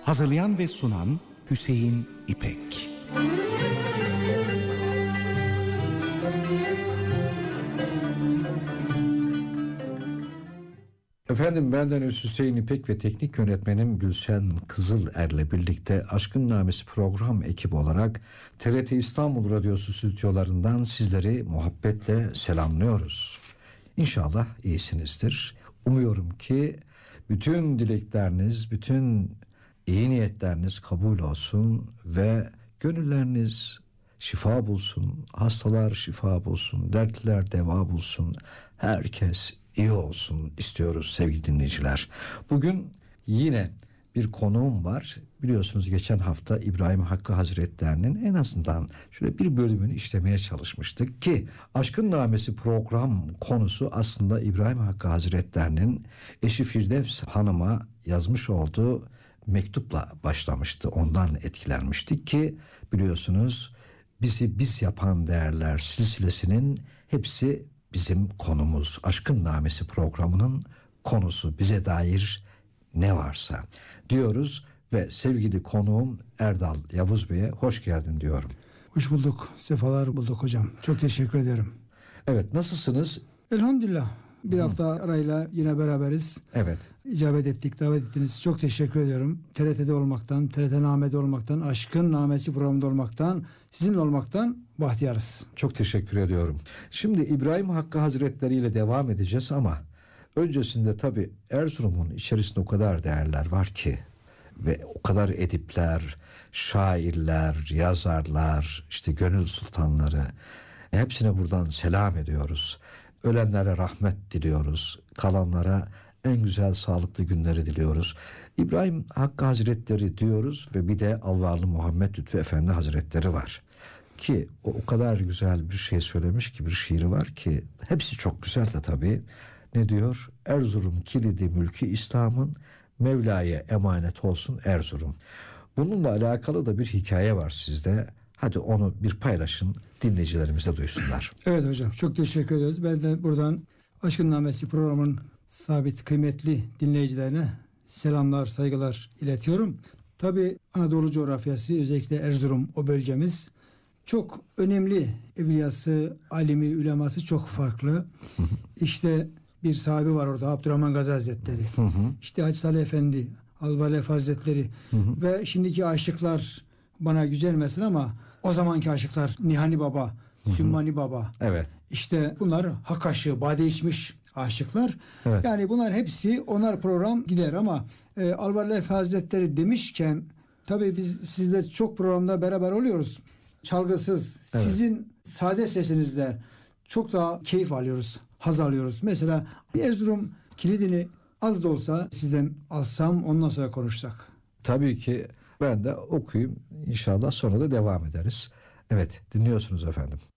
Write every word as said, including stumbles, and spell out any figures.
Hazırlayan ve sunan Hüseyin İpek. Efendim, bendeniz Hüseyin İpek ve teknik yönetmenim Gülşen Kızıler'le birlikte Aşkın Namesi program ekibi olarak T R T İstanbul Radyosu stüdyolarından sizleri muhabbetle selamlıyoruz. İnşallah iyisinizdir. Umuyorum ki bütün dilekleriniz, bütün iyi niyetleriniz kabul olsun ve gönülleriniz şifa bulsun, hastalar şifa bulsun, dertliler deva bulsun, herkes iyi olsun istiyoruz sevgili dinleyiciler. Bugün yine bir konuğum var. Biliyorsunuz geçen hafta İbrahim Hakkı Hazretlerinin en azından şöyle bir bölümünü işlemeye çalışmıştık ki Aşkın Namesi program konusu aslında İbrahim Hakkı Hazretlerinin eşi Firdevs Hanım'a yazmış olduğu mektupla başlamıştı. Ondan etkilenmiştik ki biliyorsunuz bizi biz yapan değerler silsilesinin hepsi bizim konumuz. Aşkın Namesi programının konusu, bize dair ne varsa diyoruz ve sevgili konuğum Erdal Yavuz Bey'e hoş geldin diyorum. Hoş bulduk, sefalar bulduk hocam. Çok teşekkür ederim. Evet, nasılsınız? Elhamdülillah. Bir Hı. hafta arayla yine beraberiz. Evet. İcabet ettik, davet ettiniz. Çok teşekkür ediyorum. T R T'de olmaktan, T R T Name'de olmaktan, Aşkın Namesi programında olmaktan, sizinle olmaktan bahtiyarız. Çok teşekkür ediyorum. Şimdi İbrahim Hakkı Hazretleri ile devam edeceğiz ama öncesinde tabii Erzurum'un içerisinde o kadar değerler var ki ve o kadar edipler, şairler, yazarlar, işte gönül sultanları, hepsine buradan selam ediyoruz. Ölenlere rahmet diliyoruz. Kalanlara en güzel sağlıklı günleri diliyoruz. İbrahim Hakkı Hazretleri diyoruz ve bir de Alvarlı Muhammed Lütfü Efendi Hazretleri var. Ki o, o kadar güzel bir şey söylemiş ki, bir şiiri var ki hepsi çok güzel de tabii. Ne diyor? Erzurum kilidi mülkü İslam'ın, Mevla'ya emanet olsun Erzurum. Bununla alakalı da bir hikaye var sizde. Hadi onu bir paylaşın, dinleyicilerimiz de duysunlar. Evet hocam, çok teşekkür ediyoruz. Ben de buradan Aşkın Namesi programının sabit kıymetli dinleyicilerine selamlar, saygılar iletiyorum. Tabii Anadolu coğrafyası, özellikle Erzurum o bölgemiz çok önemli. Evliyası, alimi, uleması çok farklı. İşte bir sahibi var orada, Abdurrahman Gazi Hazretleri. İşte Hacı Salih Efendi, Alvarlı Hazretleri ve şimdiki aşıklar bana gücenmesin ama o zamanki aşıklar Nihani Baba, Sümmani Baba. Evet. İşte bunlar hak aşığı, bade içmiş aşıklar. Evet. Yani bunlar hepsi onar program gider ama e, Alvarlı Hazretleri demişken tabii biz sizle çok programda beraber oluyoruz. Çalgısız, evet, sizin sade sesinizle çok daha keyif alıyoruz, haz alıyoruz. Mesela bir Erzurum kilidini az da olsa sizden alsam, ondan sonra konuşsak. Tabii ki ben de okuyayım inşallah, sonra da devam ederiz. Evet, dinliyorsunuz efendim.